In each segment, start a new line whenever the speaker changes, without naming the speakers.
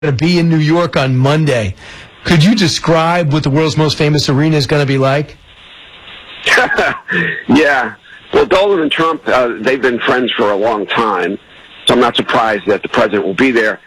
going to be in New York on Monday. Could you describe what the world's most famous arena is going to be like?
Yeah. Well, Dolan and Trump, they've been friends for a long time, so I'm not surprised that the president will be there.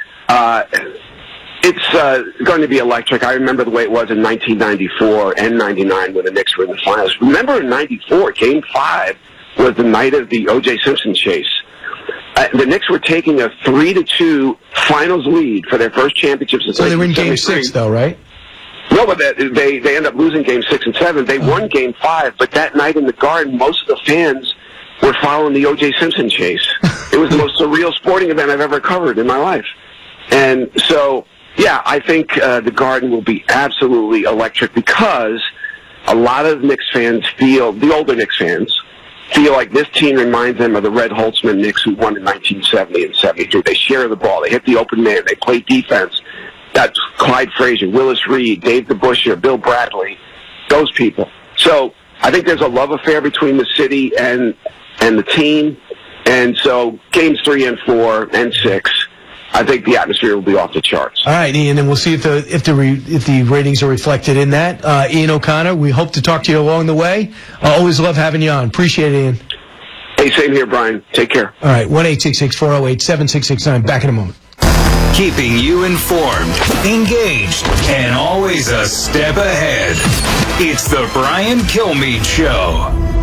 It's going to be electric. I remember the way it was in 1994 and 99 when the Knicks were in the finals. Remember in 94, Game 5 was the night of the O.J. Simpson chase. The Knicks were taking a 3-2 finals lead for their first championship since 1973.
So they were in Game 6, though, right?
No, but they end up losing Game 6 and 7. They won Game 5, but that night in the Garden, most of the fans were following the O.J. Simpson chase. It was the most surreal sporting event I've ever covered in my life. And so, yeah, I think the Garden will be absolutely electric because a lot of Knicks fans feel, the older Knicks fans, feel like this team reminds them of the Red Holtzman Knicks who won in 1970 and 73. They share the ball. They hit the open man. They play defense. That's Clyde Frazier, Willis Reed, Dave DeBusschere, Bill Bradley, those people. So I think there's a love affair between the city and the team. And so games 3 and 4 and 6, I think the atmosphere will be off the charts.
All right, Ian, and we'll see if the ratings are reflected in that. Ian O'Connor, we hope to talk to you along the way. Always love having you on. Appreciate it, Ian.
Hey, same here, Brian. Take care.
All right, 1-866-408-7669. Back in a moment.
Keeping you informed, engaged, and always a step ahead. It's the Brian Kilmeade Show.